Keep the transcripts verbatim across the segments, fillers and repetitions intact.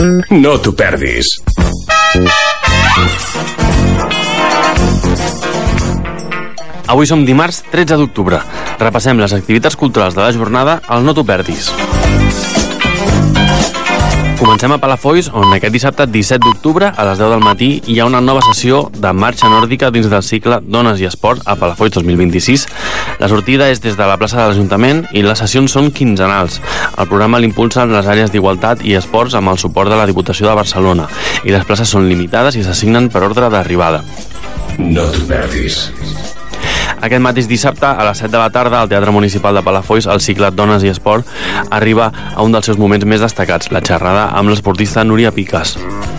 No t'ho perdis. Avui som dimarts tretze d'octubre. Repassem les activitats culturals de la jornada al No t'ho perdis. Comencem a Palafolls, on aquest dissabte disset d'octubre a les deu del matí hi ha una nova sessió de marxa nòrdica dins del cicle Dones i Esport a Palafolls dos mil vint-i-sis. La sortida és des de la plaça de l'Ajuntament i les sessions són quinzenals. El programa l'impulsen les àrees d'Igualtat i Esports amb el suport de la Diputació de Barcelona i les places són limitades i s'assignen per ordre d'arribada. No t'ho perdis. Aquest mateix dissabte, a les set de la tarda, al Teatre Municipal de Palafolls, el cicle Dones i Esport arriba a un dels seus moments més destacats, la xerrada amb l'esportista Núria Picas.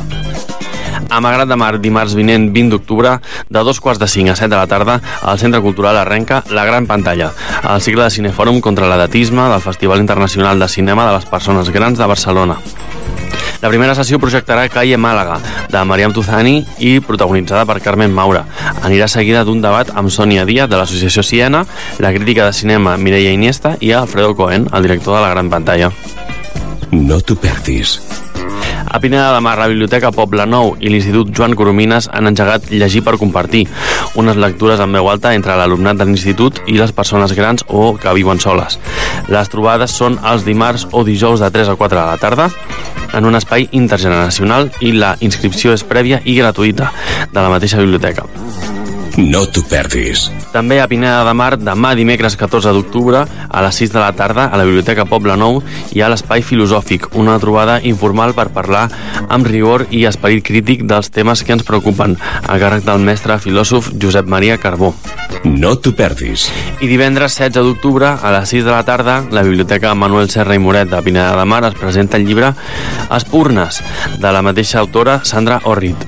A Malgrat de Mar, dimarts vinent vint d'octubre, de dos quarts de cinc a set de la tarda, al Centre Cultural arrenca La Gran Pantalla, el cicle de cinefòrum contra l'edatisme del Festival Internacional de Cinema de les Persones Grans de Barcelona. La primera sessió projectarà Calle Màlaga, de Mariam Tuzani i protagonitzada per Carmen Maura. Anirà seguida d'un debat amb Sònia Díaz, de l'Associació Siena, la crítica de cinema Mireia Iniesta i Alfredo Cohen, el director de La Gran Pantalla. No t'ho perdis. A Pineda de Mar, la Biblioteca Poble Nou i l'Institut Joan Coromines han engegat Llegir per compartir, unes lectures en veu alta entre l'alumnat de l'institut i les persones grans o que viuen soles. Les trobades són els dimarts o dijous de tres a quatre de la tarda en un espai intergeneracional i la inscripció és prèvia i gratuïta de la mateixa biblioteca. No t'ho perdis. També a Pineda de Mar, demà dimecres catorze d'octubre, a les sis de la tarda, a la Biblioteca Poble Nou, hi ha l'Espai Filosòfic, una trobada informal per parlar amb rigor i esperit crític dels temes que ens preocupen, a càrrec del mestre filòsof Josep Maria Carbó. No t'ho perdis. I divendres setze d'octubre, a les sis de la tarda, la Biblioteca Manuel Serra i Moret de Pineda de Mar es presenta el llibre Espurnes, de la mateixa autora Sandra Orrit.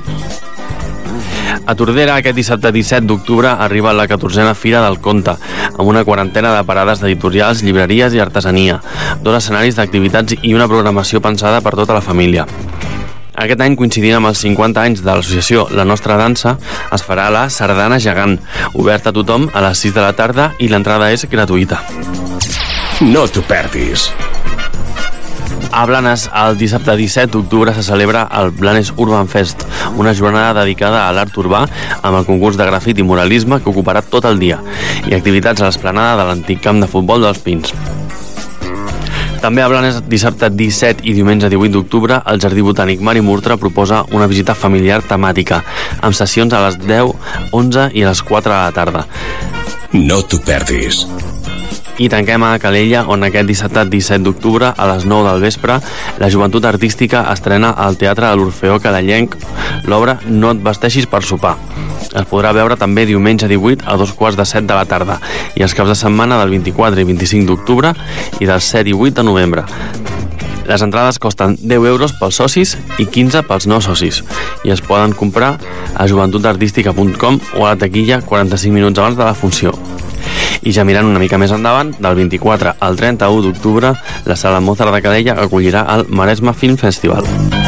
A Tordera, aquest dissabte disset d'octubre, arriba la catorzena Fira del Conte, amb una quarantena de parades d'editorials, llibreries i artesania, dos escenaris d'activitats i una programació pensada per tota la família. Aquest any, coincidint amb els cinquanta anys de l'associació La Nostra Dansa, es farà la Sardana Gegant, oberta a tothom a les sis de la tarda i l'entrada és gratuïta. No t'ho perdis. A Blanes, el dissabte disset d'octubre se celebra el Blanes Urban Fest, una jornada dedicada a l'art urbà amb el concurs de grafit i muralisme que ocuparà tot el dia i activitats a l'esplanada de l'antic camp de futbol dels Pins. També a Blanes, dissabte disset i diumenge divuit d'octubre, el Jardí Botànic Mari Murtra proposa una visita familiar temàtica, amb sessions a les deu, onze i a les quatre de la tarda. No t'ho perdis. I tanquem a Calella, on aquest dissabte disset d'octubre, a les nou del vespre, la Joventut Artística estrena al Teatre de l'Orfeó Calellenc l'obra No et vesteixis per sopar. Es podrà veure també diumenge divuit a dos quarts de set de la tarda i els caps de setmana del vint-i-quatre i vint-i-cinc d'octubre i del set i vuit de novembre. Les entrades costen deu euros pels socis i quinze pels no socis i es poden comprar a joventutartística punt com o a la taquilla quaranta-cinc minuts abans de la funció. I ja mirant una mica més endavant, del vint-i-quatre al trenta-u d'octubre, la Sala Mozart de Calella acollirà el Maresme Film Festival.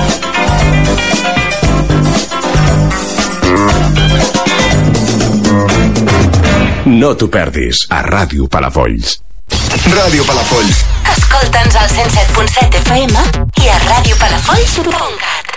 No t'ho perdis a Ràdio Palafolls. Ràdio Palafolls. Escolta'ns al cent set punt set F M i a radiopalafolls punt cat.